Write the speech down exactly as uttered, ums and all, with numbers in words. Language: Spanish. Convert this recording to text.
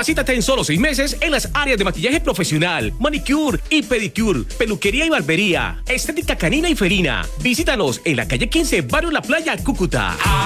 Capacítate en solo seis meses en las áreas de maquillaje profesional, manicure y pedicure, peluquería y barbería, estética canina y felina. Visítanos en la calle quince, Barrio La Playa, Cúcuta.